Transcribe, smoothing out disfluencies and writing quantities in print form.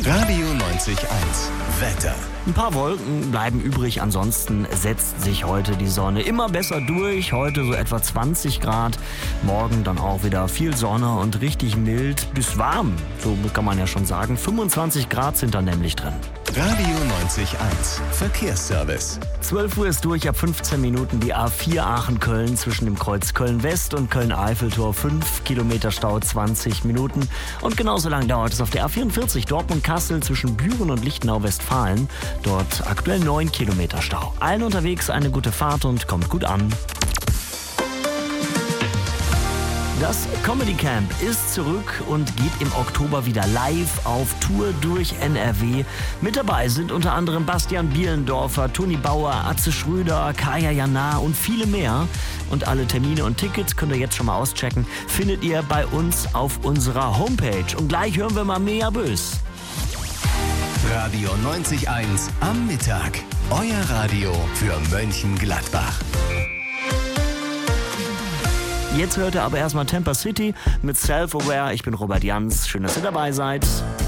Radio 90.1 Wetter. Ein paar Wolken bleiben übrig, ansonsten setzt sich heute die Sonne immer besser durch. Heute so etwa 20 Grad, morgen dann auch wieder viel Sonne und richtig mild bis warm, so kann man ja schon sagen. 25 Grad sind da nämlich drin. Radio 90.1 Verkehrsservice. 12 Uhr ist durch, ab 15 Minuten die A4 Aachen-Köln zwischen dem Kreuz Köln-West und Köln-Eiffeltor. 5 Kilometer Stau, 20 Minuten. Und genauso lang dauert es auf der A44 Dortmund-Kassel zwischen Büren und Lichtenau-Westfalen. Dort aktuell 9 Kilometer Stau. Allen unterwegs eine gute Fahrt und kommt gut an. Das Comedy Camp ist zurück und geht im Oktober wieder live auf Tour durch NRW. Mit dabei sind unter anderem Bastian Bielendorfer, Toni Bauer, Atze Schröder, Kaya Jana und viele mehr. Und alle Termine und Tickets könnt ihr jetzt schon mal auschecken. Findet ihr bei uns auf unserer Homepage. Und gleich hören wir mal Mea Bös. Radio 90.1 am Mittag. Euer Radio für Mönchengladbach. Jetzt hört ihr aber erstmal Tampa City mit Self-Aware. Ich bin Robert Jans. Schön, dass ihr dabei seid.